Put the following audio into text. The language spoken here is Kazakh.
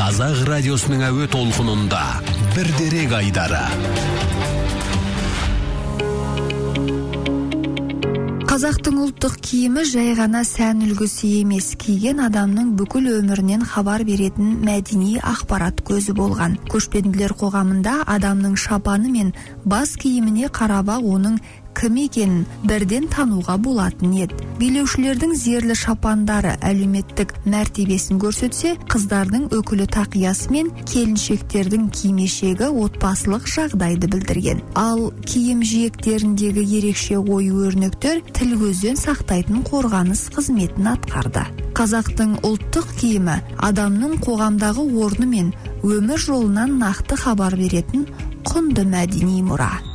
Қазақ радиосының әуе толқынында бір дерек айдары. Қазақтың ұлттық киімі жай ғана сән үлгісі емес, киген адамның бүкіл өмірінен хабар беретін мәдени ақпарат көзі болған. Көшпенділер қоғамында адамның шапаны мен бас киіміне қарап оның кім екенін бірден тануға болатын еді. Билеушілердің зерлі шапандары әлеуметтік мәртебесін көрсетсе, қыздардың өкілі тақиясы мен келіншектердің кимешегі отбасылық жағдайды білдірген. Ал киім жиектеріндегі ерекше ою-өрнектер тіл көзден сақтайтын қорғаныс қызметін атқарды. Қазақтың ұлттық киімі адамның қоғамдағы орны мен өмір жолынан нақты хабар беретін құнды мәдени мұра.